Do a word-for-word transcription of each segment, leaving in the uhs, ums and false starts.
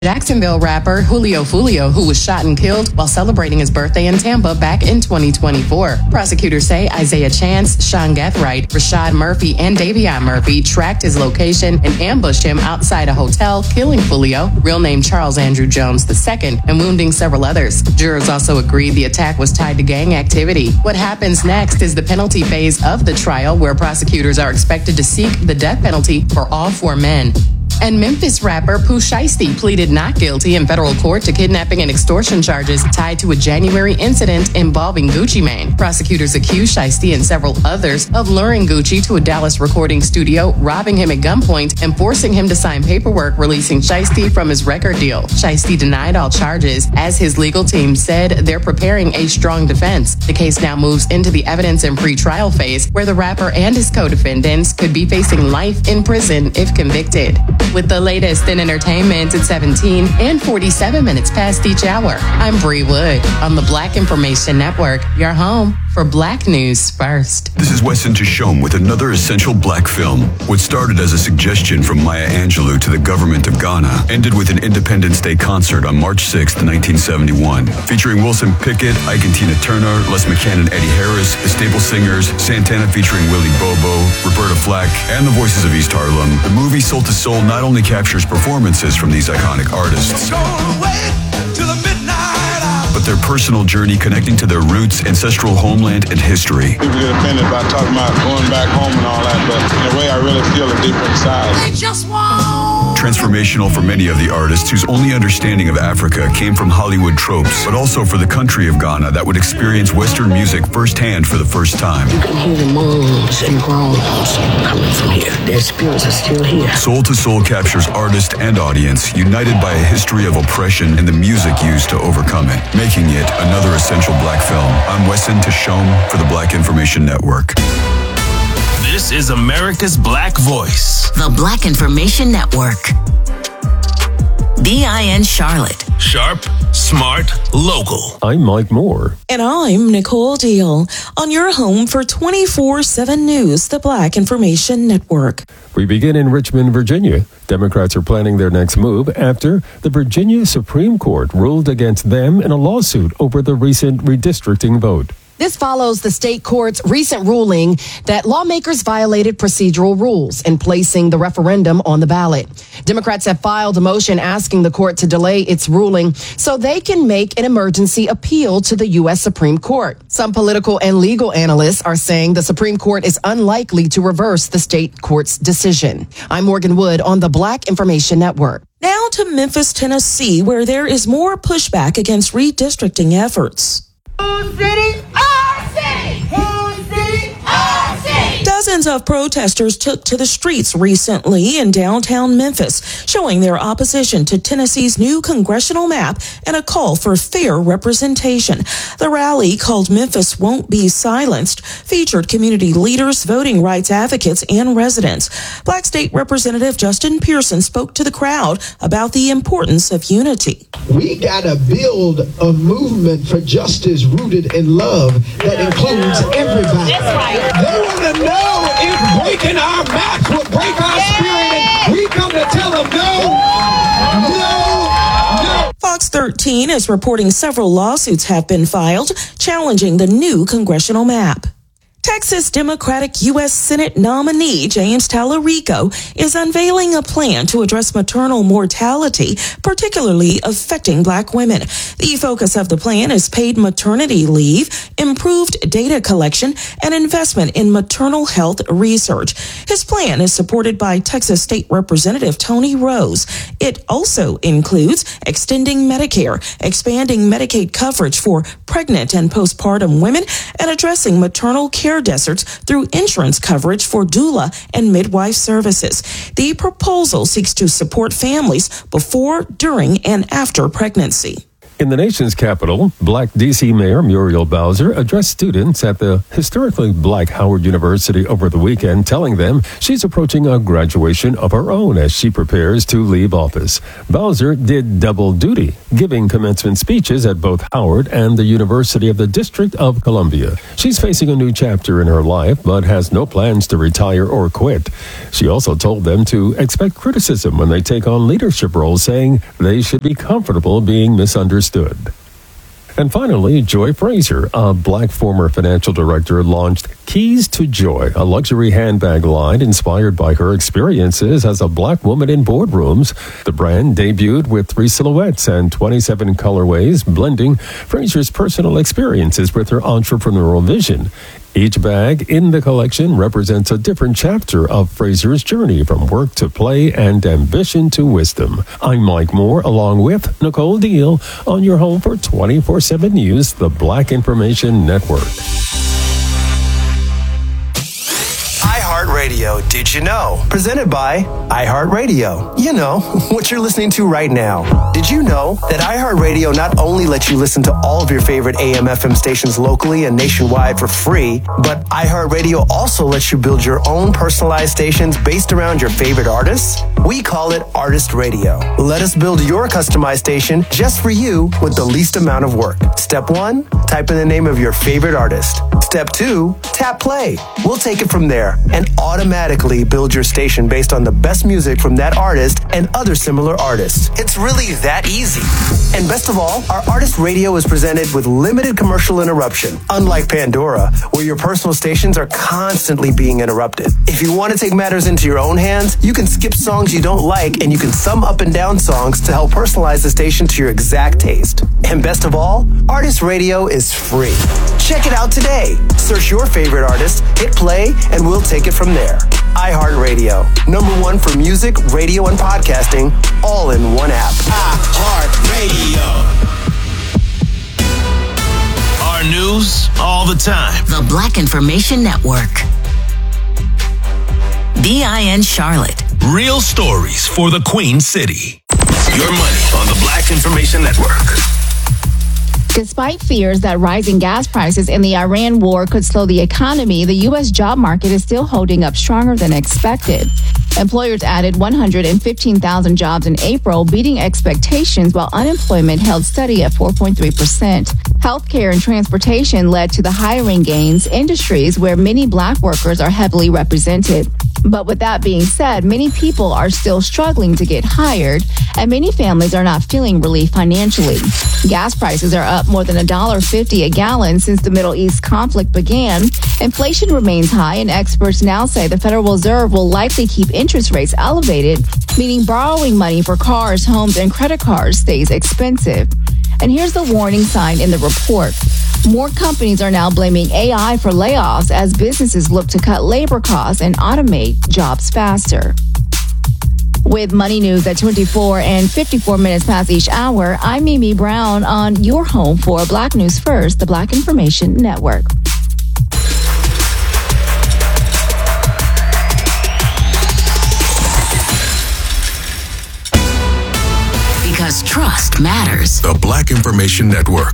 Jacksonville rapper Julio Fulio, who was shot and killed while celebrating his birthday in Tampa back in twenty twenty-four. Prosecutors say Isaiah Chance, Sean Gethright, Rashad Murphy, and Davion Murphy tracked his location and ambushed him outside a hotel, killing Fulio, real name Charles Andrew Jones the second, and wounding several others. Jurors also agreed the attack was tied to gang activity. What happens next is the penalty phase of the trial, where prosecutors are expected to seek the death penalty for all four men. And Memphis rapper Pooh Shiesty pleaded not guilty in federal court to kidnapping and extortion charges tied to a January incident involving Gucci Mane. Prosecutors accused Shiesty and several others of luring Gucci to a Dallas recording studio, robbing him at gunpoint, and forcing him to sign paperwork releasing Shiesty from his record deal. Shiesty denied all charges. As his legal team said, they're preparing a strong defense. The case now moves into the evidence and pre-trial phase, where the rapper and his co-defendants could be facing life in prison if convicted. With the latest in entertainment at seventeen and forty-seven minutes past each hour, I'm Bree Wood on the Black Information Network, your home for Black News First. This is Wesson Tashome with another essential Black film. What started as a suggestion from Maya Angelou to the government of Ghana ended with an Independence Day concert on March sixth, nineteen seventy-one, featuring Wilson Pickett, Ike and Tina Turner, Les McCann and Eddie Harris, the Staple Singers, Santana featuring Willie Bobo, Roberta Flack, and the Voices of East Harlem. The movie Soul to Soul not only captures performances from these iconic artists, but their personal journey connecting to their roots, ancestral homeland, and history. People get offended by talking about going back home and all that, but in a way I really feel it deep inside. They just want... Transformational for many of the artists whose only understanding of Africa came from Hollywood tropes, but also for the country of Ghana that would experience Western music firsthand for the first time. You can hear the moans and groans coming from here. Their spirits are still here. Soul to Soul captures artist and audience united by a history of oppression and the music used to overcome it, making it another essential Black film. I'm Wesson Tashome for the Black Information Network. This is America's Black Voice. The Black Information Network. B I N Charlotte. Sharp, smart, local. I'm Mike Moore. And I'm Nicole Deal. On your home for twenty-four seven News, the Black Information Network. We begin in Richmond, Virginia. Democrats are planning their next move after the Virginia Supreme Court ruled against them in a lawsuit over the recent redistricting vote. This follows the state court's recent ruling that lawmakers violated procedural rules in placing the referendum on the ballot. Democrats have filed a motion asking the court to delay its ruling so they can make an emergency appeal to the U S Supreme Court. Some political and legal analysts are saying the Supreme Court is unlikely to reverse the state court's decision. I'm Morgan Wood on the Black Information Network. Now to Memphis, Tennessee, where there is more pushback against redistricting efforts. City, our city! City, our city! Dozens of protesters took to the streets recently in downtown Memphis, showing their opposition to Tennessee's new congressional map and a call for fair representation. The rally, called Memphis Won't Be Silenced, featured community leaders, voting rights advocates, and residents. Black State Representative Justin Pearson spoke to the crowd about the importance of unity. We got to build a movement for justice rooted in love that includes everybody. That's right. They want to know if breaking our maps will break our spirit, and we come to tell them no, no, no. Fox thirteen is reporting several lawsuits have been filed challenging the new congressional map. Texas Democratic U S Senate nominee James Tallarico is unveiling a plan to address maternal mortality, particularly affecting Black women. The focus of the plan is paid maternity leave, improved data collection, and investment in maternal health research. His plan is supported by Texas State Representative Tony Rose. It also includes extending Medicare, expanding Medicaid coverage for pregnant and postpartum women, and addressing maternal care deserts through insurance coverage for doula and midwife services. The proposal seeks to support families before, during, and after pregnancy. In the nation's capital, Black D C Mayor Muriel Bowser addressed students at the historically Black Howard University over the weekend, telling them she's approaching a graduation of her own as she prepares to leave office. Bowser did double duty, giving commencement speeches at both Howard and the University of the District of Columbia. She's facing a new chapter in her life, but has no plans to retire or quit. She also told them to expect criticism when they take on leadership roles, saying they should be comfortable being misunderstood. And finally, Joy Fraser, a Black former financial director, launched Keys to Joy, a luxury handbag line inspired by her experiences as a Black woman in boardrooms. The brand debuted with three silhouettes and twenty-seven colorways, blending Fraser's personal experiences with her entrepreneurial vision. Each bag in the collection represents a different chapter of Fraser's journey from work to play and ambition to wisdom. I'm Mike Moore, along with Nicole Deal, on your home for twenty-four seven News, the Black Information Network. iHeartRadio, did you know? Presented by iHeartRadio. You know, what you're listening to right now. Did you know that iHeartRadio not only lets you listen to all of your favorite A M F M stations locally and nationwide for free, but iHeartRadio also lets you build your own personalized stations based around your favorite artists? We call it Artist Radio. Let us build your customized station just for you with the least amount of work. Step one, type in the name of your favorite artist. Step two, tap play. We'll take it from there and automatically build your station based on the best music from that artist and other similar artists. It's really that easy. And best of all, our Artist Radio is presented with limited commercial interruption, unlike Pandora, where your personal stations are constantly being interrupted. If you want to take matters into your own hands, you can skip songs you don't like and you can sum up and down songs to help personalize the station to your exact taste. And best of all, Artist Radio is free. Check it out today. Search your favorite artist, hit play, and we'll take it from there. iHeartRadio, number one for music, radio, and podcasting, all in one app. iHeartRadio. Our news all the time. The Black Information Network. B I N Charlotte. Real stories for the Queen City. Your money on the Black Information Network. Despite fears that rising gas prices and the Iran war could slow the economy, the U S job market is still holding up stronger than expected. Employers added one hundred fifteen thousand jobs in April, beating expectations, while unemployment held steady at four point three percent. Healthcare and transportation led to the hiring gains, industries where many Black workers are heavily represented. But with that being said, many people are still struggling to get hired, and many families are not feeling relief financially. Gas prices are up more than one dollar fifty a gallon since the Middle East conflict began. Inflation remains high, and experts now say the Federal Reserve will likely keep interest rates elevated, meaning borrowing money for cars, homes, and credit cards stays expensive. And here's the warning sign in the report. More companies are now blaming A I for layoffs as businesses look to cut labor costs and automate jobs faster. With Money News at twenty-four and fifty-four minutes past each hour, I'm Mimi Brown on your home for Black News First, the Black Information Network. Because trust matters. The Black Information Network.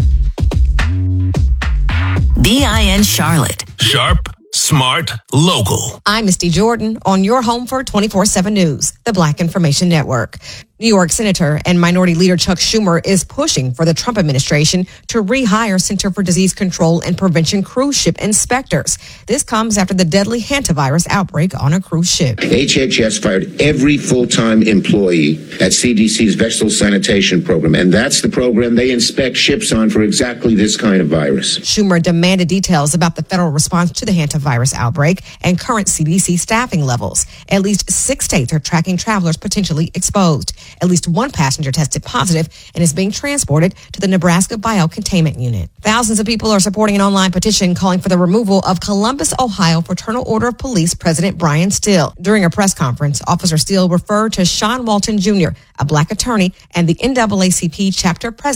B I N Charlotte. Sharp, smart, local. I'm Misty Jordan on your home for twenty-four seven News, the Black Information Network. New York Senator and Minority Leader Chuck Schumer is pushing for the Trump administration to rehire Center for Disease Control and Prevention cruise ship inspectors. This comes after the deadly hantavirus outbreak on a cruise ship. H H S fired every full-time employee at C D C's Vessel Sanitation Program, and that's the program they inspect ships on for exactly this kind of virus. Schumer demanded details about the federal response to the hantavirus outbreak and current C D C staffing levels. At least six states are tracking travelers potentially exposed. At least one passenger tested positive and is being transported to the Nebraska Biocontainment Unit. Thousands of people are supporting an online petition calling for the removal of Columbus, Ohio Fraternal Order of Police President Brian Steele. During a press conference, Officer Steele referred to Sean Walton Junior, a Black attorney and the N double A C P chapter president,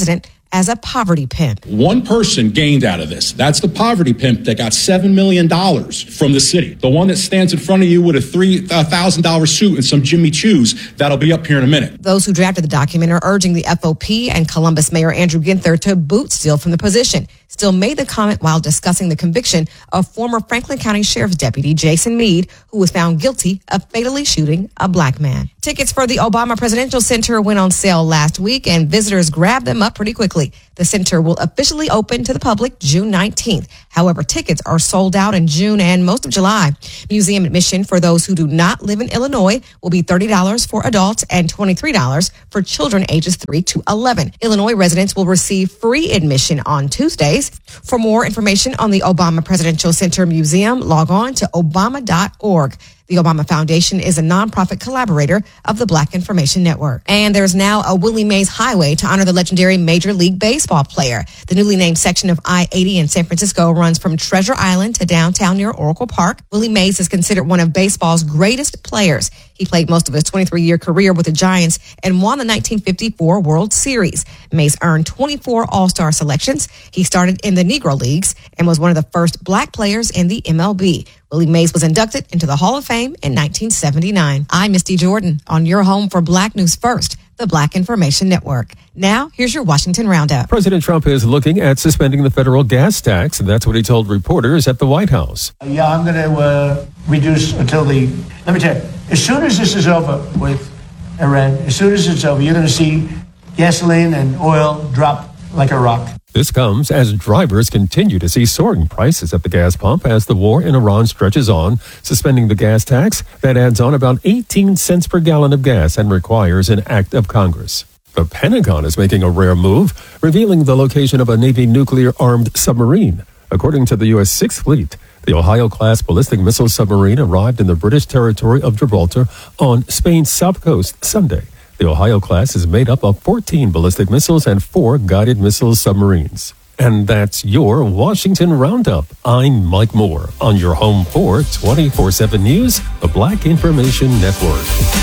as a poverty pimp. One person gained out of this. That's the poverty pimp that got seven million dollars from the city. The one that stands in front of you with a three thousand dollars suit and some Jimmy Choos, that'll be up here in a minute. Those who drafted the document are urging the F O P and Columbus Mayor Andrew Ginther to boot Steele from the position. Steele made the comment while discussing the conviction of former Franklin County Sheriff's Deputy Jason Meade, who was found guilty of fatally shooting a black man. Tickets for the Obama Presidential Center went on sale last week, and visitors grabbed them up pretty quickly. The center will officially open to the public June nineteenth. However, tickets are sold out in June and most of July. Museum admission for those who do not live in Illinois will be thirty dollars for adults and twenty-three dollars for children ages three to eleven. Illinois residents will receive free admission on Tuesdays. For more information on the Obama Presidential Center Museum, log on to obama dot org. The Obama Foundation is a nonprofit collaborator of the Black Information Network. And there's now a Willie Mays Highway to honor the legendary Major League Baseball player. The newly named section of I eighty in San Francisco runs from Treasure Island to downtown near Oracle Park. Willie Mays is considered one of baseball's greatest players. He played most of his twenty-three-year career with the Giants and won the nineteen fifty-four World Series. Mays earned twenty-four All-Star selections. He started in the Negro Leagues and was one of the first black players in the M L B. Willie Mays was inducted into the Hall of Fame in nineteen seventy-nine. I'm Misty Jordan on your home for Black News First, the Black Information Network. Now, here's your Washington Roundup. President Trump is looking at suspending the federal gas tax, and that's what he told reporters at the White House. Yeah, I'm going to uh, reduce until the, let me tell you, as soon as this is over with Iran, as soon as it's over, you're going to see gasoline and oil drop like a rock. This comes as drivers continue to see soaring prices at the gas pump as the war in Iran stretches on. Suspending the gas tax, that adds on about eighteen cents per gallon of gas and requires an act of Congress. The Pentagon is making a rare move, revealing the location of a Navy nuclear-armed submarine. According to the U S Sixth Fleet, the Ohio-class ballistic missile submarine arrived in the British territory of Gibraltar on Spain's south coast Sunday. The Ohio class is made up of fourteen ballistic missiles and four guided missile submarines. And that's your Washington Roundup. I'm Mike Moore on your home for twenty-four seven News, the Black Information Network.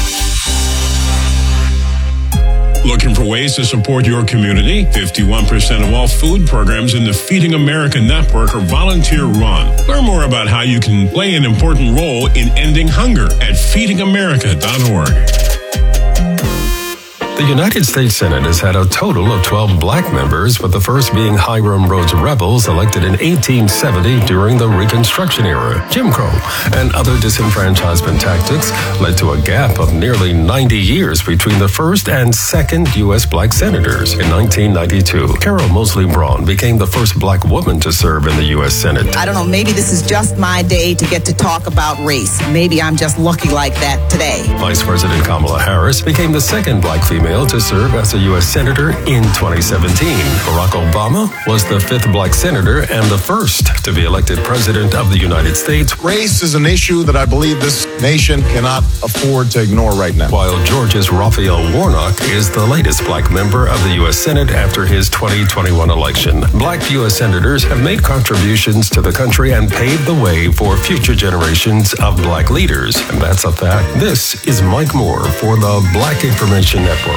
Looking for ways to support your community? fifty-one percent of all food programs in the Feeding America network are volunteer-run. Learn more about how you can play an important role in ending hunger at feeding america dot org. The United States Senate has had a total of twelve black members, with the first being Hiram Rhodes Rebels, elected in eighteen seventy during the Reconstruction era. Jim Crow and other disenfranchisement tactics led to a gap of nearly ninety years between the first and second U S black senators. In nineteen ninety-two, Carol Mosley Braun became the first black woman to serve in the U S Senate. I don't know, maybe this is just my day to get to talk about race. Maybe I'm just lucky like that today. Vice President Kamala Harris became the second black female to serve as a U S Senator in twenty seventeen. Barack Obama was the fifth black senator and the first to be elected President of the United States. Race is an issue that I believe this nation cannot afford to ignore right now. While Georgia's Raphael Warnock is the latest black member of the U S Senate after his twenty twenty-one election. Black U S senators have made contributions to the country and paved the way for future generations of black leaders. And that's a fact. This is Mike Moore for the Black Information Network.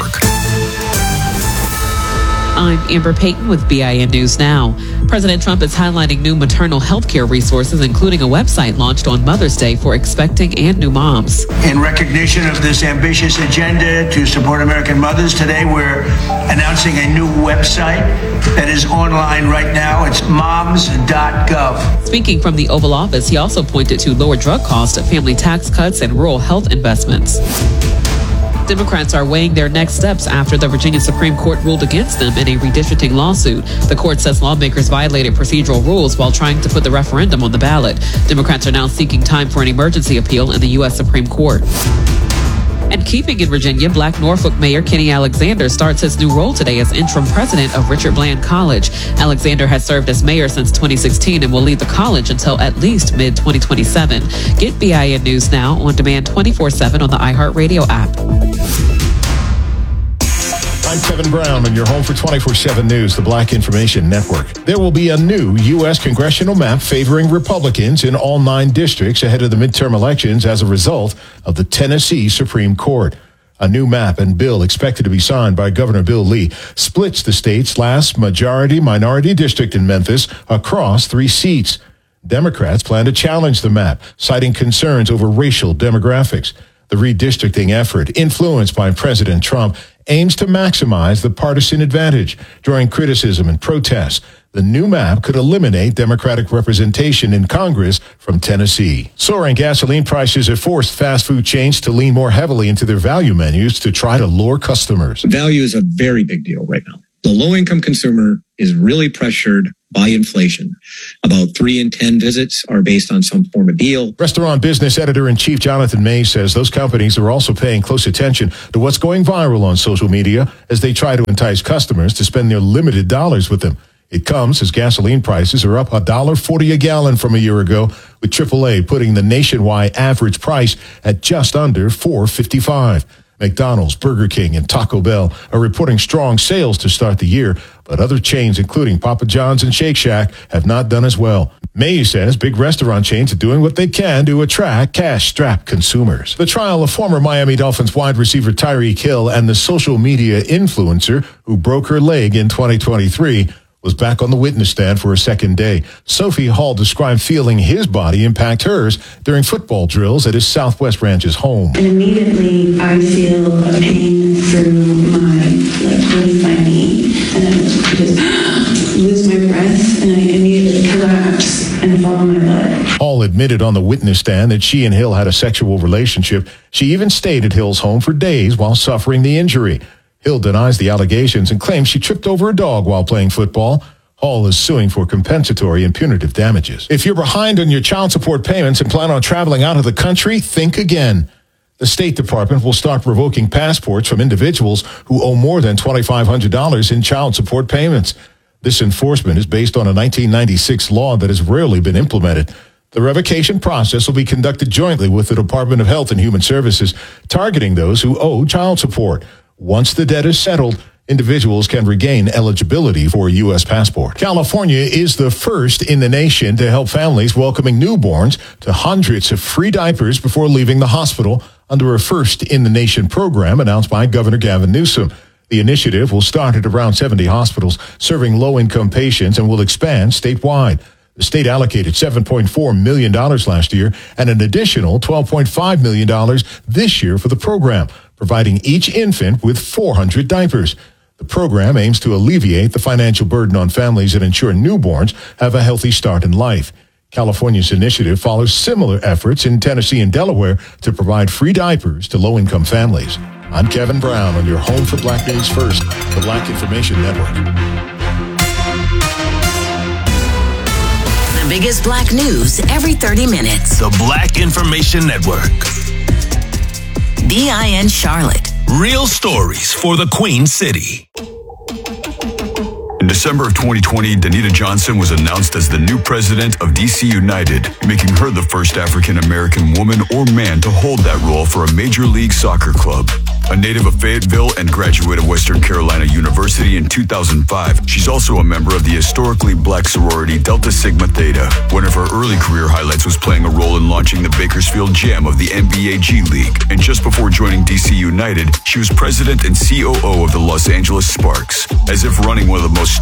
I'm Amber Payton with B I N News Now. President Trump is highlighting new maternal health care resources, including a website launched on Mother's Day for expecting and new moms. In recognition of this ambitious agenda to support American mothers, today we're announcing a new website that is online right now. It's moms dot gov. Speaking from the Oval Office, he also pointed to lower drug costs, family tax cuts, and rural health investments. Democrats are weighing their next steps after the Virginia Supreme Court ruled against them in a redistricting lawsuit. The court says lawmakers violated procedural rules while trying to put the referendum on the ballot. Democrats are now seeking time for an emergency appeal in the U S Supreme Court. And keeping in Virginia, Black Norfolk Mayor Kenny Alexander starts his new role today as interim president of Richard Bland College. Alexander has served as mayor since twenty sixteen and will lead the college until at least mid twenty twenty-seven. Get B I N News Now on demand twenty-four seven on the iHeartRadio app. I'm Kevin Brown on your home for twenty-four seven News, the Black Information Network. There will be a new U S congressional map favoring Republicans in all nine districts ahead of the midterm elections as a result of the Tennessee Supreme Court. A new map and bill expected to be signed by Governor Bill Lee splits the state's last majority-minority district in Memphis across three seats. Democrats plan to challenge the map, citing concerns over racial demographics. The redistricting effort, influenced by President Trump, aims to maximize the partisan advantage, drawing criticism and protests. The new map could eliminate Democratic representation in Congress from Tennessee. Soaring gasoline prices have forced fast food chains to lean more heavily into their value menus to try to lure customers. Value is a very big deal right now. The low-income consumer is really pressured by inflation. About three in ten visits are based on some form of deal. Restaurant business editor-in-chief Jonathan Mays says those companies are also paying close attention to what's going viral on social media as they try to entice customers to spend their limited dollars with them. It comes as gasoline prices are up one dollar forty a gallon from a year ago, with triple A putting the nationwide average price at just under four dollars and fifty-five cents. McDonald's, Burger King, and Taco Bell are reporting strong sales to start the year, but other chains, including Papa John's and Shake Shack, have not done as well. Mays says big restaurant chains are doing what they can to attract cash-strapped consumers. The trial of former Miami Dolphins wide receiver Tyreek Hill and the social media influencer who broke her leg in twenty twenty-three was back on the witness stand for a second day. Sophie Hall described feeling his body impact hers during football drills at his Southwest Ranch's home. And immediately I feel a pain through my, like, beneath my knee, and then I just lose my breath, and I immediately collapse and fall on my butt. Hall admitted on the witness stand that she and Hill had a sexual relationship. She even stayed at Hill's home for days while suffering the injury. Hill denies the allegations and claims she tripped over a dog while playing football. Hall is suing for compensatory and punitive damages. If you're behind on your child support payments and plan on traveling out of the country, think again. The State Department will start revoking passports from individuals who owe more than twenty-five hundred dollars in child support payments. This enforcement is based on a nineteen ninety-six law that has rarely been implemented. The revocation process will be conducted jointly with the Department of Health and Human Services, targeting those who owe child support. Once the debt is settled, individuals can regain eligibility for a U S passport. California is the first in the nation to help families welcoming newborns to hundreds of free diapers before leaving the hospital under a first-in-the-nation program announced by Governor Gavin Newsom. The initiative will start at around seventy hospitals serving low-income patients and will expand statewide. The state allocated seven point four million dollars last year and an additional twelve point five million dollars this year for the program, providing each infant with four hundred diapers. The program aims to alleviate the financial burden on families and ensure newborns have a healthy start in life. California's initiative follows similar efforts in Tennessee and Delaware to provide free diapers to low-income families. I'm Kevin Brown on your home for Black News First, the Black Information Network. The biggest black news every thirty minutes. The Black Information Network. B I N Charlotte. Real stories for the Queen City. In December of twenty twenty, Danita Johnson was announced as the new president of D C United, making her the first African-American woman or man to hold that role for a major league soccer club. A native of Fayetteville and graduate of Western Carolina University in two thousand five, she's also a member of the historically black sorority Delta Sigma Theta. One of her early career highlights was playing a role in launching the Bakersfield Jam of the N B A G League. And just before joining D C United, she was president and C O O of the Los Angeles Sparks. As if running one of the most